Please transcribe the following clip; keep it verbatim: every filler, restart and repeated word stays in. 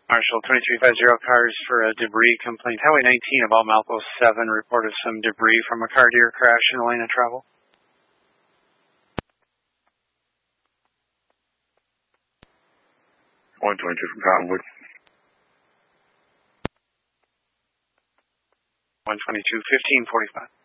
Marshall twenty-three fifty cars for a debris complaint. Highway nineteen about Malco seven reported some debris from a car deer crash in the lane of travel. one twenty-two from Cottonwood. one twenty-two, fifteen forty-five.